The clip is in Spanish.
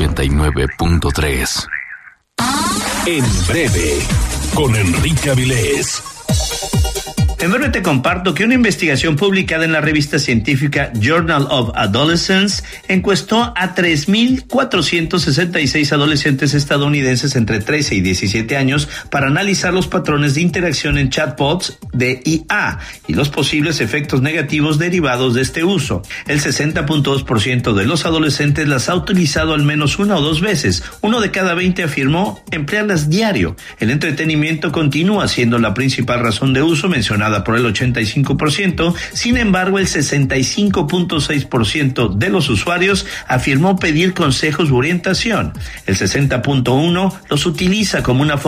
89.3. En breve, con Enrique Avilés. En breve te comparto que una investigación publicada en la revista científica Journal of Adolescence encuestó a 3,466 adolescentes estadounidenses entre 13 y 17 años para analizar los patrones de interacción en chatbots de IA y los posibles efectos negativos derivados de este uso. El 60.2% de los adolescentes las ha utilizado al menos una o dos veces. 1 de cada 20 afirmó emplearlas diario. El entretenimiento continúa siendo la principal razón de uso mencionada por el 85%, sin embargo el 65.6% de los usuarios afirmó pedir consejos u orientación. El 60.1% los utiliza como una